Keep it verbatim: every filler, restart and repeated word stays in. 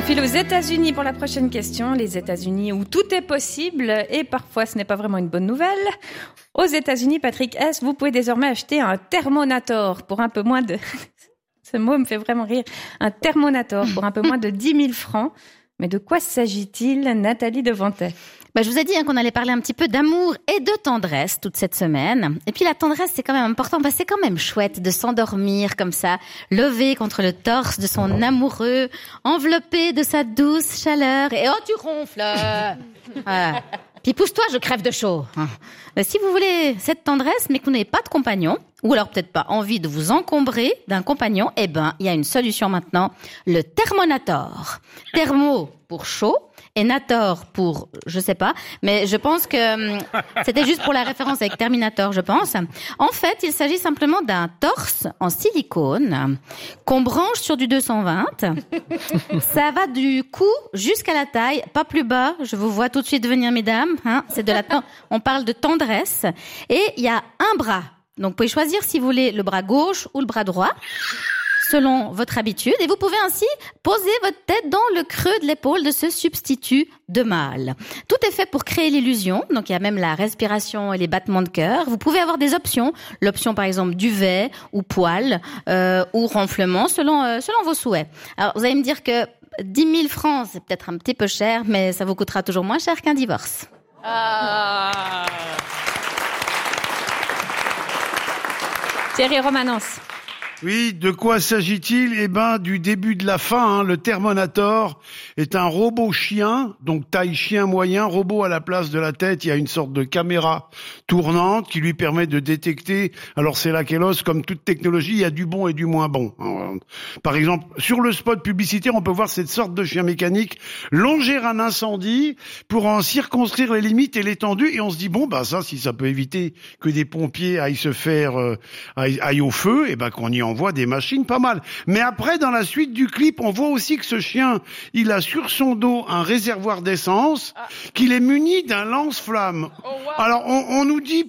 file aux États-Unis pour la prochaine question. Les États-Unis où tout est possible et parfois ce n'est pas vraiment une bonne nouvelle. Aux États-Unis, Patrick S, vous pouvez désormais acheter un thermonator pour un peu moins de... Ce mot me fait vraiment rire. Un thermonator pour un peu moins de dix mille francs. Mais de quoi s'agit-il, Nathalie Devantet? Bah, je vous ai dit hein, qu'on allait parler un petit peu d'amour et de tendresse toute cette semaine. Et puis la tendresse, c'est quand même important. Bah, c'est quand même chouette de s'endormir comme ça, levé contre le torse de son amoureux, enveloppé de sa douce chaleur. Et oh, tu ronfles. Voilà. Puis pousse-toi, je crève de chaud. Si vous voulez cette tendresse, mais que vous n'avez pas de compagnon, ou alors peut-être pas envie de vous encombrer d'un compagnon, eh ben, il y a une solution maintenant, le thermonator. Thermo pour chaud et nator pour, je sais pas, mais je pense que hum, c'était juste pour la référence avec Terminator, je pense. En fait, il s'agit simplement d'un torse en silicone qu'on branche sur du deux cent vingt. Ça va du cou jusqu'à la taille, pas plus bas. Je vous vois tout de suite venir, mesdames. Hein, c'est de la, on parle de tendresse. Et il y a un bras. Donc, vous pouvez choisir si vous voulez le bras gauche ou le bras droit, selon votre habitude. Et vous pouvez ainsi poser votre tête dans le creux de l'épaule de ce substitut de mâle. Tout est fait pour créer l'illusion. Donc, il y a même la respiration et les battements de cœur. Vous pouvez avoir des options. L'option, par exemple, duvet ou poil euh, ou ronflement, selon, euh, selon vos souhaits. Alors, vous allez me dire que dix mille francs, c'est peut-être un petit peu cher, mais ça vous coûtera toujours moins cher qu'un divorce. Ah. Thierry Romanens. Oui, de quoi s'agit-il? Eh ben, du début de la fin, hein. Le Thermonator est un robot chien, donc taille chien moyen, robot à la place de la tête. Il y a une sorte de caméra tournante qui lui permet de détecter. Alors c'est là qu'est l'os, comme toute technologie, il y a du bon et du moins bon. Par exemple, sur le spot publicitaire, on peut voir cette sorte de chien mécanique longer un incendie pour en circonscrire les limites et l'étendue. Et on se dit, bon, bah ça, si ça peut éviter que des pompiers aillent se faire, euh, aillent, aillent au feu, eh ben qu'on y en on voit des machines pas mal. Mais après, dans la suite du clip, on voit aussi que ce chien, il a sur son dos un réservoir d'essence, qu'il est muni d'un lance-flamme. Alors, on, on nous dit